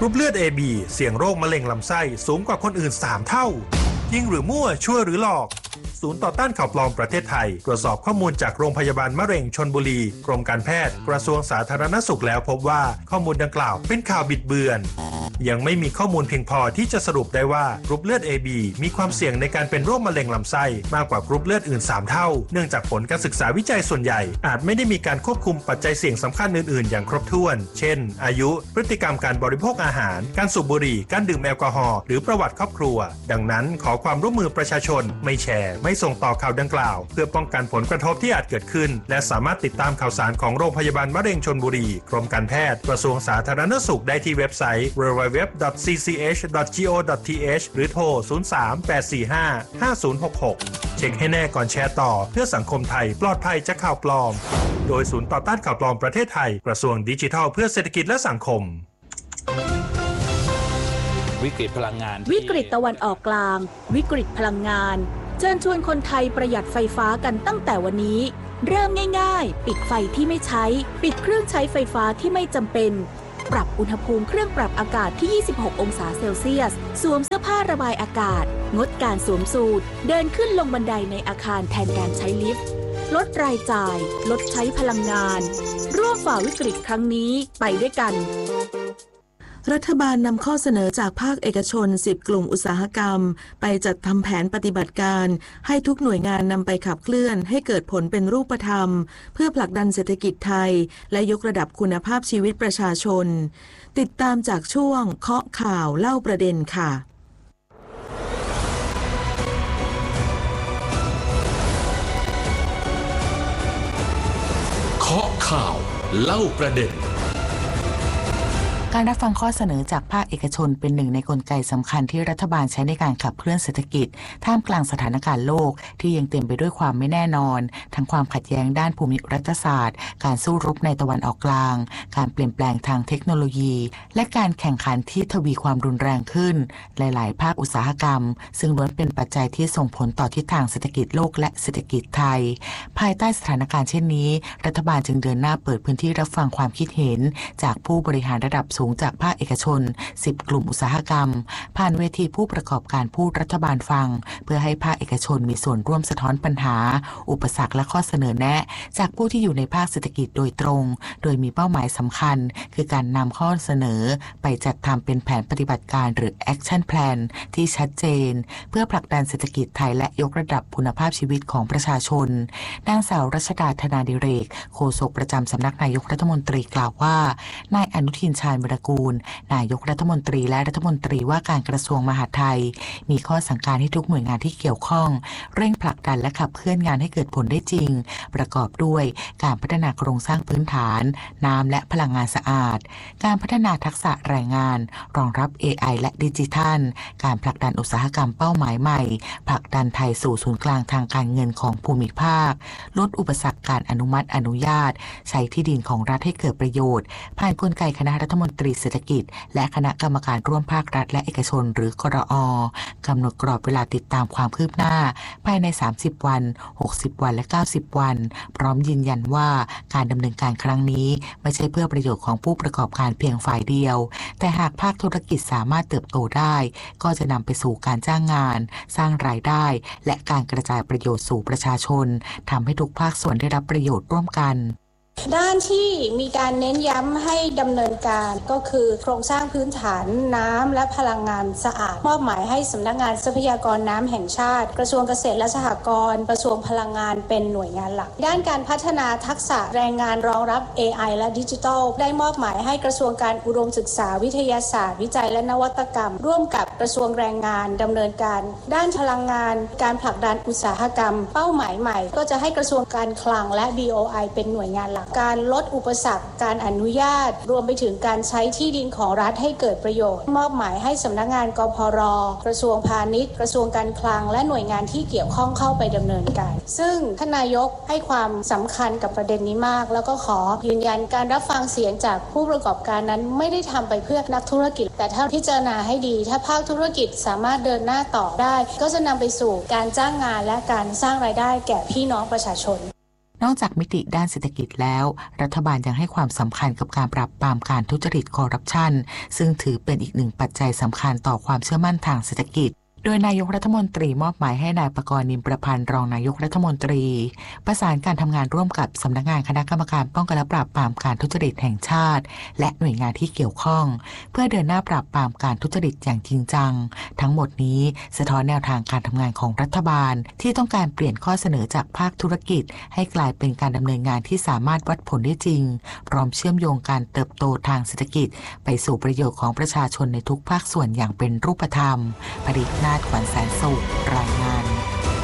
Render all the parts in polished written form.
รุ๊ปเลือด AB เสี่ยงโรคมะเร็งลำไส้สูงกว่าคนอื่น3เท่าจริงหรือมั่วชั่วหรือหลอกศูนย์ต่อต้านข่าวปลอมประเทศไทยตรวจสอบข้อมูลจากโรงพยาบาลมะเร็งชลบุรีกรมการแพทย์กระทรวงสาธารณสุขแล้วพบว่าข้อมูลดังกล่าวเป็นข่าวบิดเบือนยังไม่มีข้อมูลเพียงพอที่จะสรุปได้ว่ากรุ๊ปเลือด AB มีความเสี่ยงในการเป็นโรคมะเร็งลำไส้มากกว่ากรุ๊ปเลือดอื่น3เท่าเนื่องจากผลการศึกษาวิจัยส่วนใหญ่อาจไม่ได้มีการควบคุมปัจจัยเสี่ยงสำคัญอื่นๆอย่างครบถ้วนเช่นอายุพฤติกรรมการบริโภคอาหารการสูบบุหรี่การดื่มแอลกอฮอล์หรือประวัติครอบครัวดังนั้นขอความร่วมมือประชาชนไม่แชร์ไม่ส่งต่อข่าวดังกล่าวเพื่อป้องกันผลกระทบที่อาจเกิดขึ้นและสามารถติดตามข่าวสารของโรงพยาบาลมะเร็งชลบุรีกรมการแพทย์กระทรวงสาธารณสุขได้ที่เว็บไซต์ www.cch.go.th หรือโทร 03-845-5066 เช็คให้แน่ก่อนแชร์ต่อเพื่อสังคมไทยปลอดภัยจากข่าวปลอมโดยศูนย์ต่อต้านข่าวปลอมประเทศไทยกระทรวงดิจิทัลเพื่อเศรษฐกิจและสังคมวิกฤตพลังงานวิกฤตตะวันออกกลางวิกฤตพลังงานเชิญชวนคนไทยประหยัดไฟฟ้ากันตั้งแต่วันนี้เริ่มง่ายๆปิดไฟที่ไม่ใช้ปิดเครื่องใช้ไฟฟ้าที่ไม่จำเป็นปรับอุณหภูมิเครื่องปรับอากาศที่26องศาเซลเซียสสวมเสื้อผ้าระบายอากาศงดการสวมสูทเดินขึ้นลงบันไดในอาคารแทนการใช้ลิฟต์ลดรายจ่ายลดใช้พลังงานร่วมฝ่าวิกฤตครั้งนี้ไปด้วยกันรัฐบาลนำข้อเสนอจากภาคเอกชน10กลุ่มอุตสาหกรรมไปจัดทำแผนปฏิบัติการให้ทุกหน่วยงานนำไปขับเคลื่อนให้เกิดผลเป็นรูปธรรมเพื่อผลักดันเศรษฐกิจไทยและยกระดับคุณภาพชีวิตประชาชนติดตามจากช่วงเคาะข่าวเล่าประเด็นค่ะเคาะข่าวเล่าประเด็นการรับฟังข้อเสนอจากภาคเอกชนเป็นหนึ่งในกลไกสำคัญที่รัฐบาลใช้ในการขับเคลื่อนเศรษฐกิจท่ามกลางสถานการณ์โลกที่ยังเต็มไปด้วยความไม่แน่นอนทั้งความขัดแย้งด้านภูมิรัฐศาสตร์การสู้รบในตะวันออกกลางการเปลี่ยนแปลงทางเทคโนโลยีและการแข่งขันที่ทวีความรุนแรงขึ้นหลายๆภาคอุตสาหกรรมซึ่งล้วนเป็นปัจจัยที่ส่งผลต่อทิศทางเศรษฐกิจโลกและเศรษฐกิจไทยภายใต้สถานการณ์เช่นนี้รัฐบาลจึงเดินหน้าเปิดพื้นที่รับฟังความคิดเห็นจากผู้บริหารระดับสูงจากภาคเอกชน10กลุ่มอุตสาหกรรมผ่านเวทีผู้ประกอบการพูดรัฐบาลฟังเพื่อให้ภาคเอกชนมีส่วนร่วมสะท้อนปัญหาอุปสรรคและข้อเสนอแนะจากผู้ที่อยู่ในภาคเศรษฐกิจโดยตรงโดยมีเป้าหมายสำคัญคือการนำข้อเสนอไปจัดทำเป็นแผนปฏิบัติการหรือ Action Plan ที่ชัดเจนเพื่อผลักดันเศรษฐกิจไทยและยกระดับคุณภาพชีวิตของประชาชนนางสาวรัชดาธนาดิเรกโฆษกประจำสำนักนายกรัฐมนตรีกล่าวว่านายอนุทินชาญวิรากูลนายกรัฐมนตรีและรัฐมนตรีว่าการกระทรวงมหาดไทยมีข้อสั่งการให้ทุกหน่วยงานที่เกี่ยวข้องเร่งผลักดันและขับเคลื่อนงานให้เกิดผลได้จริงประกอบด้วยการพัฒนาโครงสร้างพื้นฐานน้ำและพลังงานสะอาดการพัฒนาทักษะแรงงานรองรับ AI และดิจิทัลการผลักดันอุตสาหกรรมเป้าหมายใหม่ผลักดันไทยสู่ศูนย์กลางทางการเงินของภูมิภาคลดอุปสรรคการอนุมัติอนุญาตใช้ที่ดินของรัฐให้เกิดประโยชน์ผ่านกลไกคณะรัฐมนตรีเศรษฐกิจและคณะกรรมการร่วมภาครัฐและเอกชนหรือกรอกำหนดกรอบเวลาติดตามความคืบหน้าภายใน30วัน60วันและ90วันพร้อมยืนยันว่าการดำเนินการครั้งนี้ไม่ใช่เพื่อประโยชน์ของผู้ประกอบการเพียงฝ่ายเดียวแต่หากภาคธุรกิจสามารถเติบโตได้ก็จะนำไปสู่การจ้างงานสร้างรายได้และการกระจายประโยชน์สู่ประชาชนทำให้ทุกภาคส่วนได้รับประโยชน์ร่วมกันด้านที่มีการเน้นย้ำให้ดำเนินการก็คือโครงสร้างพื้นฐานน้ำและพลังงานสะอาดมอบหมายให้สำนักงานทรัพยากรน้ำแห่งชาติกระทรวงเกษตรและสหกรณ์กระทรวงพลังงานเป็นหน่วยงานหลักด้านการพัฒนาทักษะแรงงานรองรับ AI และดิจิทัลได้มอบหมายให้กระทรวงการอุดมศึกษาวิทยาศาสตร์วิจัยและนวัตกรรมร่วมกับกระทรวงแรงงานดำเนินการด้านพลังงานการผลักดันอุตสาหกรรมเป้าหมายใหม่ก็จะให้กระทรวงการคลังและ BOI เป็นหน่วยงานหลักการลดอุปสรรคการอนุญาตรวมไปถึงการใช้ที่ดินของรัฐให้เกิดประโยชน์มอบหมายให้สำนักงานกพร.กระทรวงพาณิชย์กระทรวงการคลังและหน่วยงานที่เกี่ยวข้องเข้าไปดำเนินการซึ่งท่านนายกให้ความสำคัญกับประเด็นนี้มากแล้วก็ขอยืนยันการรับฟังเสียงจากผู้ประกอบการนั้นไม่ได้ทำไปเพื่อนักธุรกิจแต่ถ้าพิจารณาให้ดีถ้าภาคธุรกิจสามารถเดินหน้าต่อได้ก็จะนำไปสู่การจ้างงานและการสร้างรายได้แก่พี่น้องประชาชนนอกจากมิติด้านเศรษฐกิจแล้วรัฐบาลยังให้ความสำคัญกับการปราบปรามการทุจริตคอร์รัปชันซึ่งถือเป็นอีกหนึ่งปัจจัยสำคัญต่อความเชื่อมั่นทางเศรษฐกิจโดยนายกรัฐมนตรีมอบหมายให้นายปกรณ์ นิมประพันธ์รองนายกรัฐมนตรีประสานการทำงานร่วมกับสำนักงานคณะกรรมการป้องกันและปราบปรามการทุจริตแห่งชาติและหน่วยงานที่เกี่ยวข้องเพื่อเดินหน้าปราบปรามการทุจริตอย่างจริงจังทั้งหมดนี้สะท้อนแนวทางการทำงานของรัฐบาลที่ต้องการเปลี่ยนข้อเสนอจากภาคธุรกิจให้กลายเป็นการดำเนินงานที่สามารถวัดผลได้จริงพร้อมเชื่อมโยงการเติบโตทางเศรษฐกิจไปสู่ประโยชน์ของประชาชนในทุกภาคส่วนอย่างเป็นรูปธรรมผลิตนาฏขวัญแสนสุขรายงาน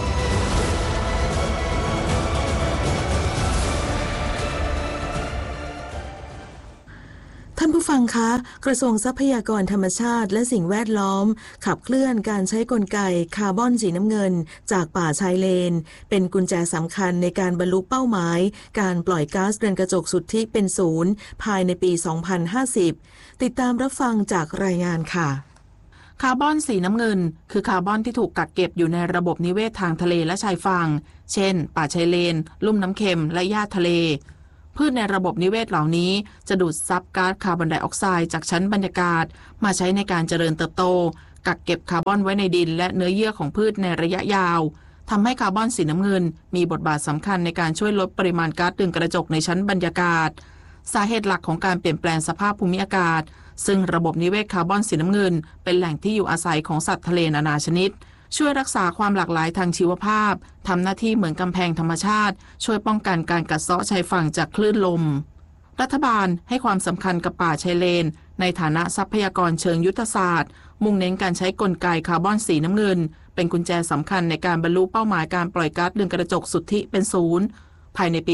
ท่านผู้ฟังคะกระทรวงทรัพยากรธรรมชาติและสิ่งแวดล้อมขับเคลื่อนการใช้กลไกคาร์บอนสีน้ำเงินจากป่าชายเลนเป็นกุญแจสำคัญในการบรรลุเป้าหมายการปล่อยก๊าซเรือนกระจกสุทธิเป็นศูนย์ภายในปี 2050 ติดตามรับฟังจากรายงานค่ะคาร์บอนสีน้ำเงินคือคาร์บอนที่ถูกกักเก็บอยู่ในระบบนิเวศทางทะเลและชายฝั่งเช่นป่าชายเลนลุ่มน้ำเค็มและหญ้าทะเลพืชในระบบนิเวศเหล่านี้จะดูดซับก๊าซคาร์บอนไดออกไซด์จากชั้นบรรยากาศมาใช้ในการเจริญเติบโตกักเก็บคาร์บอนไว้ในดินและเนื้อเยื่อของพืชในระยะยาวทำให้คาร์บอนสีน้ำเงินมีบทบาทสำคัญในการช่วยลดปริมาณก๊าซเรือนกระจกในชั้นบรรยากาศสาเหตุหลักของการเปลี่ยนแปลงสภาพภูมิอากาศซึ่งระบบนิเวศคาร์บอนสีน้ำเงินเป็นแหล่งที่อยู่อาศัยของสัตว์ทะเลนานาชนิดช่วยรักษาความหลากหลายทางชีวภาพทำหน้าที่เหมือนกำแพงธรรมชาติช่วยป้องกันการกัดเซาะชายฝั่งจากคลื่นลมรัฐบาลให้ความสำคัญกับป่าชายเลนในฐานะทรัพยากรเชิงยุทธศาสตร์มุ่งเน้นการใช้กลไกคาร์บอนสีน้ำเงินเป็นกุญแจสำคัญในการบรรลุเป้าหมายการปล่อยก๊าซเรือนกระจกสุทธิเป็นศูนย์ภายในปี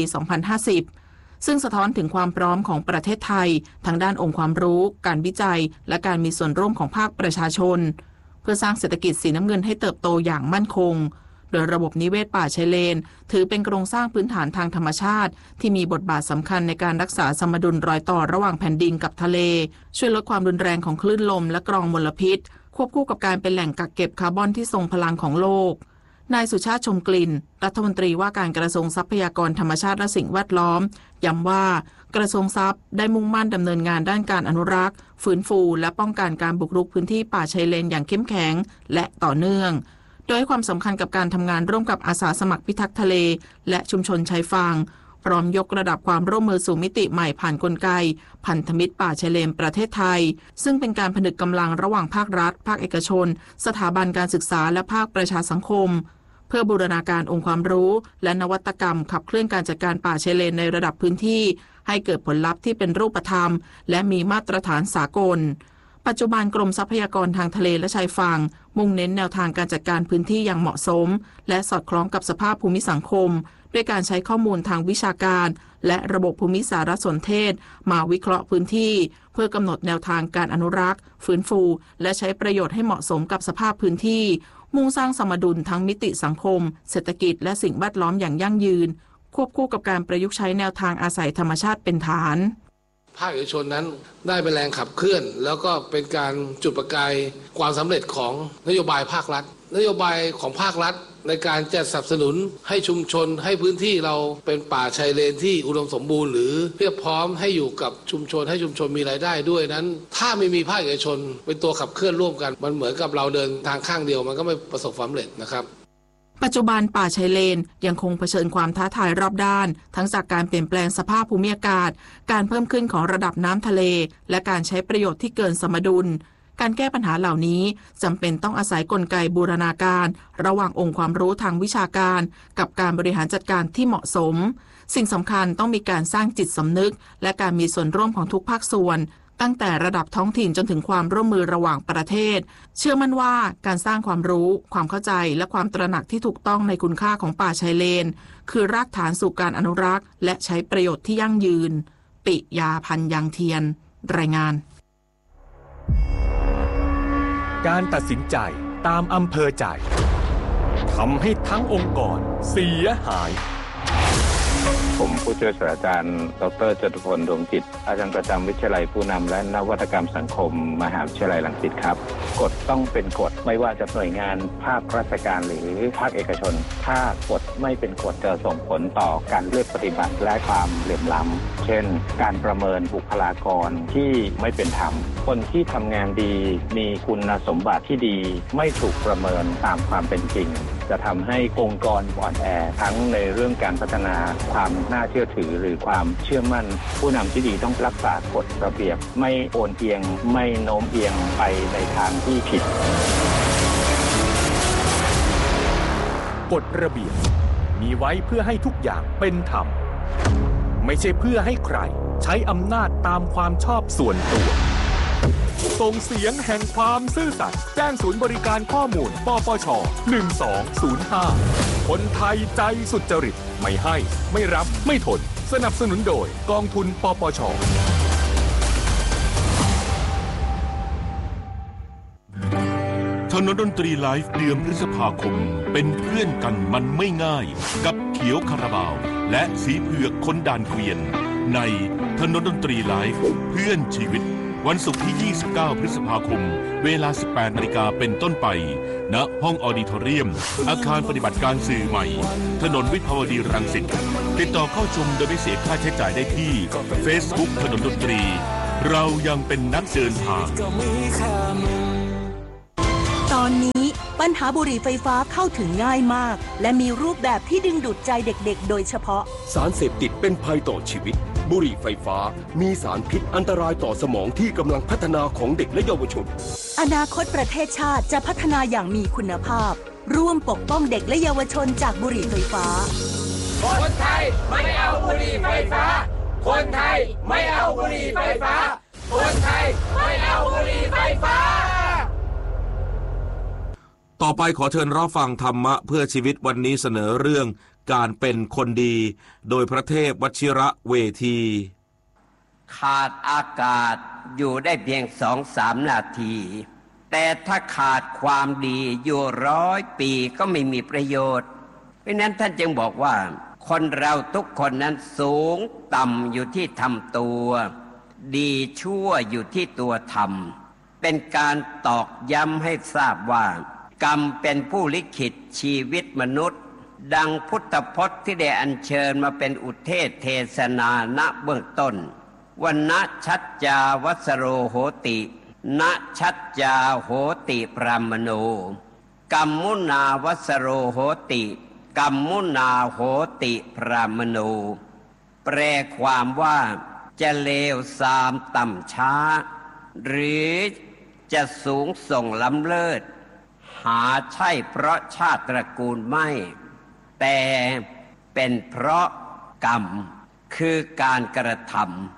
2050ซึ่งสะท้อนถึงความพร้อมของประเทศไทยทั้งด้านองค์ความรู้การวิจัยและการมีส่วนร่วมของภาคประชาชนเพื่อสร้างเศรษฐกิจสีน้ำเงินให้เติบโตอย่างมั่นคงโดยระบบนิเวศป่าชายเลนถือเป็นโครงสร้างพื้นฐานทางธรรมชาติที่มีบทบาทสำคัญในการรักษาสมดุลรอยต่อระหว่างแผ่นดินกับทะเลช่วยลดความรุนแรงของคลื่นลมและกรองมลพิษควบคู่กับการเป็นแหล่งกักเก็บคาร์บอนที่ทรงพลังของโลกนายสุชาติชมกลิ่นรัฐมนตรีว่าการกระทรวงทรัพยากรธรรมชาติและสิ่งแวดล้อมย้ำว่ากระทรวงทรัพย์ได้มุ่งมั่นดำเนินงานด้านการอนุรักษ์ฟื้นฟูและป้องกันการบุกรุกพื้นที่ป่าชายเลนอย่างเข้มแข็งและต่อเนื่องโดยให้ความสำคัญกับการทำงานร่วมกับอาสาสมัครพิทักษ์ทะเลและชุมชนชายฝั่งพร้อมยกระดับความร่วมมือสู่มิติใหม่ผ่านกลไกพันธมิตรป่าชายเลนประเทศไทยซึ่งเป็นการผนึกกำลังระหว่างภาครัฐภาคเอกชนสถาบันการศึกษาและภาคประชาสังคมเพื่อบูรณาการองค์ความรู้และนวัตกรรมขับเคลื่อนการจัดการป่าชายเลนในระดับพื้นที่ให้เกิดผลลัพธ์ที่เป็นรูปธรรมและมีมาตรฐานสากลปัจจุบันกรมทรัพยากรทางทะเลและชายฝั่งมุ่งเน้นแนวทางการจัดการพื้นที่อย่างเหมาะสมและสอดคล้องกับสภาพภูมิสังคมด้วยการใช้ข้อมูลทางวิชาการและระบบภูมิสารสนเทศมาวิเคราะห์พื้นที่เพื่อกำหนดแนวทางการอนุรักษ์ฟื้นฟูและใช้ประโยชน์ให้เหมาะสมกับสภาพพื้นที่มุ่งสร้างสมดุลทั้งมิติสังคมเศรษฐกิจและสิ่งแวดล้อมอย่างยั่งยืนควบคู่กับการประยุกต์ใช้แนวทางอาศัยธรรมชาติเป็นฐานภาคเอกชนนั้นได้เป็นแรงขับเคลื่อนแล้วก็เป็นการจุดประกายความสำเร็จของนโยบายภาครัฐนโยบายของภาครัฐในการจะสนับสนุนให้ชุมชนให้พื้นที่เราเป็นป่าชายเลนที่อุดมสมบูรณ์หรือเพียบพร้อมให้อยู่กับชุมชนให้ชุมชนมีรายได้ด้วยนั้นถ้าไม่มีภาคเอกชนเป็นตัวขับเคลื่อนร่วมกันมันเหมือนกับเราเดินทางข้างเดียวมันก็ไม่ประสบความสำเร็จนะครับปัจจุบันป่าชายเลนยังคงเผชิญความท้าทายรอบด้านทั้งจากการเปลี่ยนแปลงสภาพภูมิอากาศการเพิ่มขึ้นของระดับน้ำทะเลและการใช้ประโยชน์ที่เกินสมดุลการแก้ปัญหาเหล่านี้จำเป็นต้องอาศัยกลไกบูรณาการระหว่างองค์ความรู้ทางวิชาการกับการบริหารจัดการที่เหมาะสมสิ่งสำคัญต้องมีการสร้างจิตสำนึกและการมีส่วนร่วมของทุกภาคส่วนตั้งแต่ระดับท้องถิ่นจนถึงความร่วมมือระหว่างประเทศเชื่อมั่นว่าการสร้างความรู้ความเข้าใจและความตระหนักที่ถูกต้องในคุณค่าของป่าชายเลนคือรากฐานสู่การอนุรักษ์และใช้ประโยชน์ที่ยั่งยืนปิยาพันธ์ยังเทียนรายงานการตัดสินใจตามอำเภอใจทำให้ทั้งองค์กรเสียหายผมผู้ช่วยศาสตราจารย์ดร.จตุพล ดวงจิตอาจารย์ประจำวิทยาลัยผู้นำและนวัตกรรมสังคมมหาวิทยาลัยรังสิตครับกฎต้องเป็นกฎไม่ว่าจะหน่วยงานภาคราชการหรือภาคเอกชนถ้ากฎไม่เป็นกฎจะส่งผลต่อการเลือกปฏิบัติและความเหลื่อมล้ำเช่นการประเมินบุคลากรที่ไม่เป็นธรรมคนที่ทำงานดีมีคุณสมบัติที่ดีไม่ถูกประเมินตามความเป็นจริงจะทำให้องค์กรอ่อนแอทั้งในเรื่องการพัฒนาความน่าเชื่อถือหรือความเชื่อมั่นผู้นำที่ดีต้องรักษากฎระเบียบไม่โอนเอียงไม่โน้มเอียงไปในทางที่ผิดกฎระเบียบมีไว้เพื่อให้ทุกอย่างเป็นธรรมไม่ใช่เพื่อให้ใครใช้อำนาจตามความชอบส่วนตัวส่งเสียงแห่งความซื่อสัตย์แจ้งศูนย์บริการข้อมูลปปช1205คนไทยใจสุจริตไม่ให้ไม่รับไม่ทนสนับสนุนโดยกองทุนปปชถนนดนตรีไลฟ์เดือนพฤษภาคมเป็นเพื่อนกันมันไม่ง่ายกับเขียวคาราบาวและสีเผือกคนด่านเกวียนในถนนดนตรีไลฟ์เพื่อนชีวิตวันศุกร์ที่ 29 พฤษภาคมเวลา 18 นาฬิกาเป็นต้นไปณห้องออดิทอเรียมอาคารปฏิบัติการสื่อใหม่ถนนวิภาวดีรังสิตติดต่อเข้าชมโดยไม่เสียค่าใช้จ่ายได้ที่ Facebook ถนนดนตรีเรายังเป็นนักเดินทางตอนนี้ปัญหาบุหรี่ไฟฟ้าเข้าถึงง่ายมากและมีรูปแบบที่ดึงดูดใจเด็กๆโดยเฉพาะสารเสพติดเป็นภัยต่อชีวิตบุหรี่ไฟฟ้ามีสารพิษอันตรายต่อสมองที่กำลังพัฒนาของเด็กและเยาวชนอนาคตประเทศชาติจะพัฒนาอย่างมีคุณภาพร่วมปกป้องเด็กและเยาวชนจากบุหรี่ไฟฟ้าคนไทยไม่เอาบุหรี่ไฟฟ้าคนไทยไม่เอาบุหรี่ไฟฟ้าคนไทยไม่เอาบุหรี่ไฟฟ้าต่อไปขอเชิญรับฟังธรรมะเพื่อชีวิตวันนี้เสนอเรื่องการเป็นคนดีโดยพระเทพวชิระเวทีขาดอากาศอยู่ได้เพียง 2-3 นาทีแต่ถ้าขาดความดีอยู่100 ปีก็ไม่มีประโยชน์เพราะนั้นท่านจึงบอกว่าคนเราทุกคนนั้นสูงต่ำอยู่ที่ทำตัวดีชั่วอยู่ที่ตัวทำเป็นการตอกย้ำให้ทราบว่ากรรมเป็นผู้ลิขิตชีวิตมนุษย์ดังพุทธพจน์ที่ได้อัญเชิญมาเป็นอุเทศเทศนาณเบื้องต้นวันนะชัจจาวัสโรโหตินะชัจจาโหติปรามโนกัมมุนาวัสโรโหติกัมมุนาโหติปรามโนแปลความว่าจะเลวทรามต่ำช้าหรือจะสูงส่งล้ำเลิศหาใช่เพราะชาติตระกูลไม่แต่เป็นเพราะกรรมคือการกระท